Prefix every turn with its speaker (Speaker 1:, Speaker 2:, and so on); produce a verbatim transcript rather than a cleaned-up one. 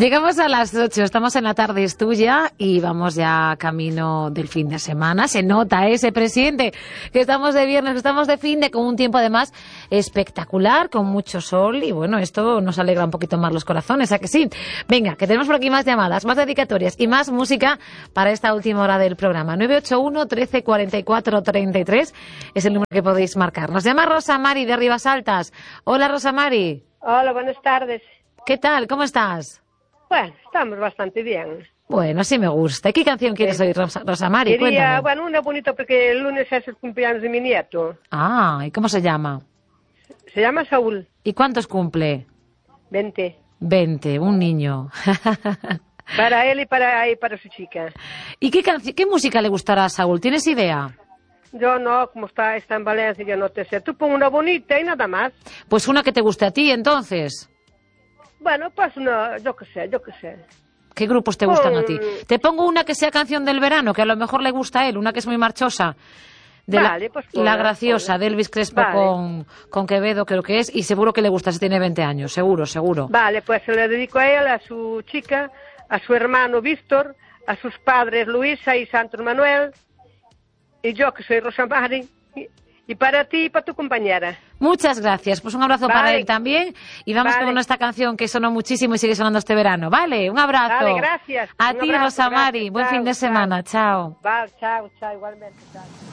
Speaker 1: Llegamos a las ocho, estamos en La Tarde es Tuya y vamos ya camino del fin de semana. Se nota ese presidente que estamos de viernes, que estamos de fin de con un tiempo además espectacular, con mucho sol y bueno, esto nos alegra un poquito más los corazones, ¿a que sí? Venga, que tenemos por aquí más llamadas, más dedicatorias y más música para esta última hora del programa. nueve ocho uno, trece, cuarenta y cuatro, treinta y tres es el número que podéis marcar. Nos llama Rosa Mari de Ribasaltas. Hola, Rosa Mari.
Speaker 2: Hola, buenas tardes.
Speaker 1: ¿Qué tal? ¿Cómo estás?
Speaker 2: Bueno, estamos bastante bien.
Speaker 1: Bueno, sí me gusta. ¿Y qué canción quieres oír, Rosa, Rosa Mari?
Speaker 2: Quería,
Speaker 1: Cuéntame.
Speaker 2: bueno, una bonita porque el lunes es el cumpleaños de mi nieto.
Speaker 1: Ah, ¿y cómo se llama?
Speaker 2: Se llama Saúl.
Speaker 1: ¿Y cuántos cumple?
Speaker 2: Veinte.
Speaker 1: Veinte, un niño.
Speaker 2: Para él y para, y para su chica.
Speaker 1: ¿Y qué, canci- qué música le gustará a Saúl? ¿Tienes idea?
Speaker 2: Yo no, como está, está en Valencia, yo no te sé. Tú pon una bonita y nada más.
Speaker 1: Pues una que te guste a ti, entonces.
Speaker 2: Bueno, pues una, yo qué sé, yo qué sé.
Speaker 1: ¿Qué grupos te gustan a ti?
Speaker 2: Pon-
Speaker 1: Te pongo una que sea canción del verano, que a lo mejor le gusta a él, una que es muy marchosa. De
Speaker 2: Vale,
Speaker 1: la,
Speaker 2: pues
Speaker 1: La
Speaker 2: ponla,
Speaker 1: Graciosa,
Speaker 2: ponla.
Speaker 1: de Elvis Crespo
Speaker 2: Vale.
Speaker 1: con, con Quevedo, creo que es, y seguro que le gusta si tiene veinte años, seguro, seguro.
Speaker 2: Vale, pues se le dedico a él, a su chica, a su hermano Víctor, a sus padres Luisa y Santos Manuel, y yo que soy Rosa Mari, y, y para ti y para tu compañera.
Speaker 1: Muchas gracias, pues un abrazo
Speaker 2: Vale.
Speaker 1: para él también, y vamos
Speaker 2: Vale.
Speaker 1: con esta canción que sonó muchísimo y sigue sonando este verano, ¿vale? Un abrazo.
Speaker 2: Vale, gracias.
Speaker 1: A
Speaker 2: Un
Speaker 1: ti,
Speaker 2: abrazo,
Speaker 1: Rosa Mari,
Speaker 2: gracias.
Speaker 1: buen
Speaker 2: Chao,
Speaker 1: fin de
Speaker 2: chao.
Speaker 1: semana, chao.
Speaker 2: Vale, chao, chao, igualmente, chao.